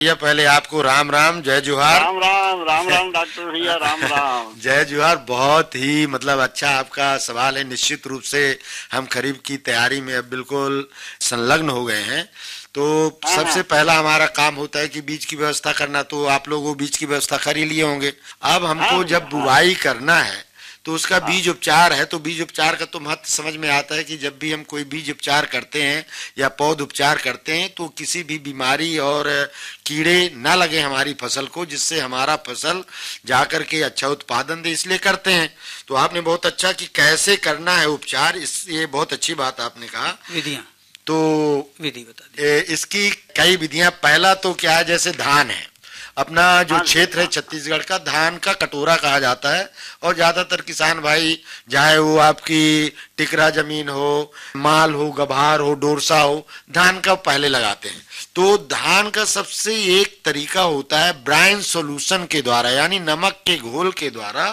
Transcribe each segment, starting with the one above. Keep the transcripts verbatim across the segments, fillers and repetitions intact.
भैया पहले आपको राम राम, जय जोहार। राम राम राम राम डॉक्टर भैया, राम राम। जय जोहार। बहुत ही मतलब अच्छा आपका सवाल है। निश्चित रूप से हम खरीफ की तैयारी में अब बिल्कुल संलग्न हो गए हैं। तो सबसे पहला हमारा काम होता है कि बीज की व्यवस्था करना। तो आप लोग वो बीज की व्यवस्था कर ही लिए होंगे। अब हमको जब बुवाई करना है तो उसका बीज उपचार है। तो बीज उपचार का तो महत्व समझ में आता है कि जब भी हम कोई बीज उपचार करते हैं या पौध उपचार करते हैं तो किसी भी बीमारी और कीड़े ना लगे हमारी फसल को, जिससे हमारा फसल जाकर के अच्छा उत्पादन दे, इसलिए करते हैं। तो आपने बहुत अच्छा कि कैसे करना है उपचार, इस ये बहुत अच्छी बात आपने कहा। विधियां तो विधि बता दी। इसकी कई विधियां। पहला तो क्या है, जैसे धान है, अपना जो क्षेत्र है छत्तीसगढ़ का, धान का कटोरा कहा जाता है। और ज्यादातर किसान भाई, चाहे वो आपकी टिकरा जमीन हो, माल हो, गभार हो, डोरसा हो, धान का पहले लगाते हैं। तो धान का सबसे एक तरीका होता है ब्राइन सॉल्यूशन के द्वारा, यानी नमक के घोल के द्वारा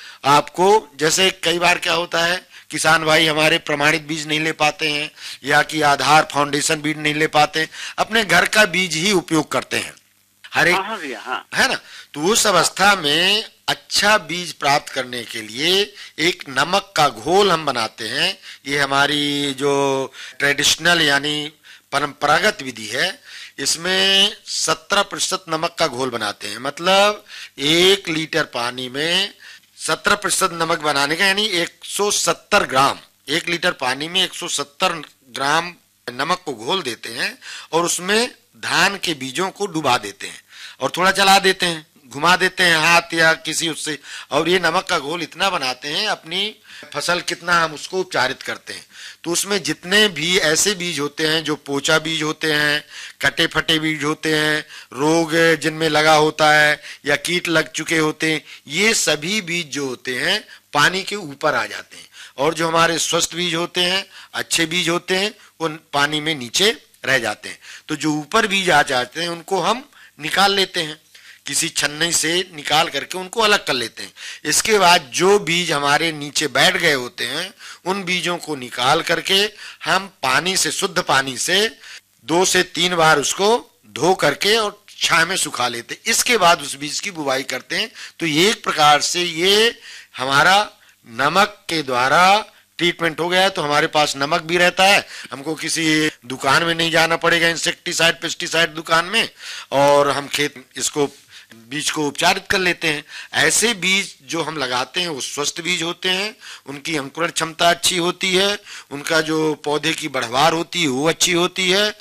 आपको, जैसे कई बार क्या होता है किसान भाई हमारे प्रमाणित बीज नहीं ले पाते हैं या कि आधार फाउंडेशन बीज नहीं ले पाते, अपने घर का बीज ही उपयोग करते हैं हर एक, हाँ भैया, हाँ। है ना। तो उस अवस्था में अच्छा बीज प्राप्त करने के लिए एक नमक का घोल हम बनाते हैं। ये हमारी जो ट्रेडिशनल यानी परंपरागत विधि है, इसमें सत्रह प्रतिशत नमक का घोल बनाते हैं। मतलब एक लीटर पानी में सत्रह प्रतिशत नमक बनाने का, यानी एक सौ सत्तर ग्राम, एक लीटर पानी में एक सौ सत्तर ग्राम नमक को घोल देते हैं और उसमें धान के बीजों को डुबा देते हैं और थोड़ा चला देते हैं, घुमा देते हैं हाथ या किसी उससे, और ये नमक का घोल इतना बनाते हैं, अपनी फसल कितना हम उसको उपचारित करते हैं। तो उसमें जितने भी ऐसे बीज होते हैं जो पोचा बीज होते हैं, कटे फटे बीज होते हैं, रोग जिनमें लगा होता है या कीट लग चुके होते हैं, ये सभी बीज जो होते हैं पानी के ऊपर आ जाते हैं। और जो हमारे स्वस्थ बीज होते हैं, अच्छे बीज होते हैं, वो पानी में नीचे रह जाते हैं। तो जो ऊपर बीज आ जाते हैं उनको हम निकाल लेते हैं, किसी छन्नी से निकाल करके उनको अलग कर लेते हैं। इसके बाद जो बीज हमारे नीचे बैठ गए होते हैं उन बीजों को निकाल करके हम पानी से, शुद्ध पानी से दो से तीन बार उसको धो करके और छाया में सुखा लेते हैं। इसके बाद उस बीज की बुवाई करते हैं। तो ये एक प्रकार से ये हमारा नमक के द्वारा ट्रीटमेंट हो गया है। तो हमारे पास नमक भी रहता है, हमको किसी दुकान में नहीं जाना पड़ेगा, इंसेक्टिसाइड पेस्टिसाइड दुकान में, और हम खेत इसको बीज को उपचारित कर लेते हैं। ऐसे बीज जो हम लगाते हैं वो स्वस्थ बीज होते हैं, उनकी अंकुरण क्षमता अच्छी होती है, उनका जो पौधे की बढ़वार होती है वो अच्छी होती है,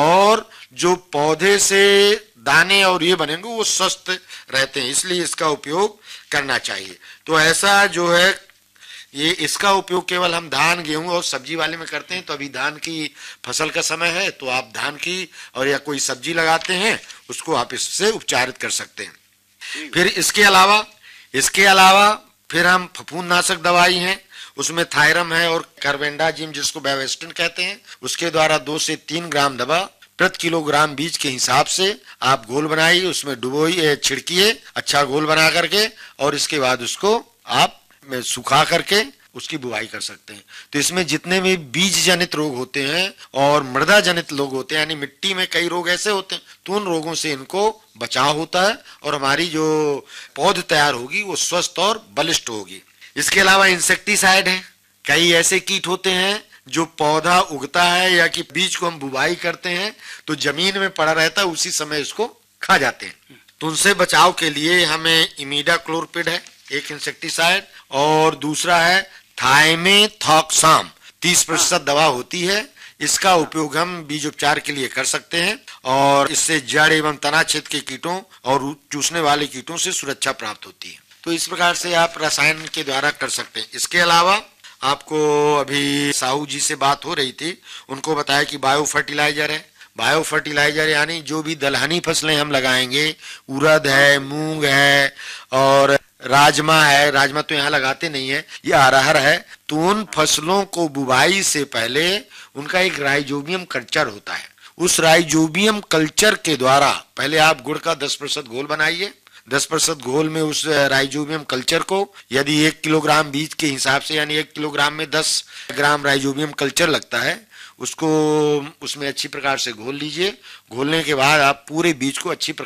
और जो पौधे से दाने और ये बनेंगे वो स्वस्थ रहते हैं। इसलिए इसका उपयोग करना चाहिए। तो ऐसा जो है ये, इसका उपयोग केवल हम धान, गेहूं और सब्जी वाले में करते हैं। तो अभी धान की फसल का समय है, तो आप धान की और या कोई सब्जी लगाते हैं उसको आप इससे उपचारित कर सकते हैं। फिर इसके अलावा इसके अलावा फिर हम फफूंदनाशक दवाई हैं, उसमें थायरम है और कार्बेंडाजिम जिसको बेवेस्टिन कहते हैं, उसके द्वारा दो से तीन ग्राम दवा प्रति किलोग्राम बीज के हिसाब से आप घोल बनाइए, उसमें डुबोइए, छिड़किए अच्छा घोल बना करके, और इसके बाद उसको आप में सुखा करके उसकी बुवाई कर सकते हैं। तो इसमें जितने भी बीज जनित रोग होते हैं और मृदा जनित रोग होते हैं, यानी मिट्टी में कई रोग ऐसे होते हैं, तो उन रोगों से इनको बचाव होता है और हमारी जो पौध तैयार होगी वो स्वस्थ और बलिष्ठ होगी। इसके अलावा इंसेक्टिसाइड है, कई ऐसे कीट होते हैं जो पौधा उगता है या कि बीज को हम बुवाई करते हैं तो जमीन में पड़ा रहता है, उसी समय इसको खा जाते हैं। तो उनसे बचाव के लिए हमें इमिडाक्लोपिड है एक इंसेक्टिसाइड, और दूसरा है थाइमेथॉक्साम तीस प्रतिशत दवा होती है। इसका उपयोग हम बीज उपचार के लिए कर सकते हैं और इससे जड़ एवं तना क्षेत्र के कीटों और चूसने वाले कीटों से सुरक्षा प्राप्त होती है। तो इस प्रकार से आप रसायन के द्वारा कर सकते हैं। इसके अलावा आपको अभी साहू जी से बात हो रही थी, उनको बताया कि बायो फर्टिलाइजर है। बायो फर्टिलाइजर यानी जो भी दलहनी फसलें हम लगाएंगे, उड़द है, मूंग है और राजमा है, राजमा तो यहाँ लगाते नहीं है, ये अरहर है, तो उन फसलों को बुवाई से पहले उनका एक राइजोबियम कल्चर होता है। उस राइजोबियम कल्चर के द्वारा पहले आप गुड़ का दस प्रतिशत घोल बनाइए, दस प्रतिशत घोल में उस राइजोबियम कल्चर को, यदि एक किलोग्राम बीज के हिसाब से यानी एक किलोग्राम में दस ग्राम राइजोबियम कल्चर लगता है, उसको उसमें अच्छी प्रकार से घोल लीजिए। घोलने के बाद आप पूरे बीज को अच्छी